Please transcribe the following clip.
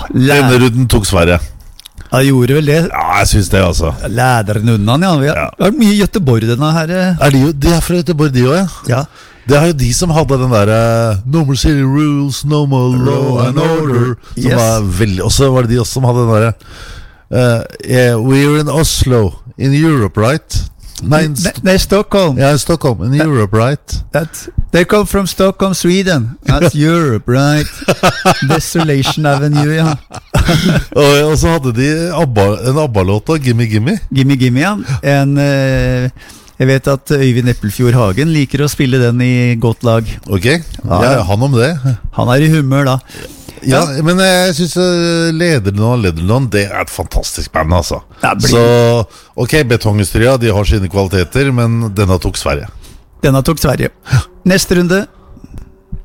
Denne runden tok Sverige. Ja, gjorde vel det. Ja, jeg synes det altså. Læderen unna, ja. Vi har vært mye i Göteborg denne her. De er fra Göteborg, de også, Ja. Det er jo de som hadde den der No more city rules, no more law and order som var veldig, og så var det de også som hadde den der we're in Oslo, in Europe, right? Nei, Stockholm. Yeah, Stockholm, in Europe, right? They come from Stockholm, Sweden. That's Europe, right? Desolation Avenue, ja. Og så hadde de en ABBA-låt da, Gimme Gimme. Gimme Gimme, ja. Jeg vet at Øyvind Eppelfjord Hagen liker å spille den i godt lag. Ok, ja, han om det. Han er i humør da. Ja, men jeg synes Lederlund, det er et fantastisk band altså. Så, ok, Betongestria, de har sine kvaliteter, men denne tok Sverige. Neste runde.